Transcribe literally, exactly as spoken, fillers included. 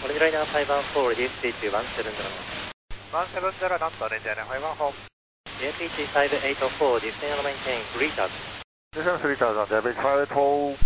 Liner five one four, D F T H one seven zero. one seven zero ノット、レンジャーラインファイブワンフォー。 D F T H five eight four, descend and maintain, three thousand. Descend three thousand, David five eight four.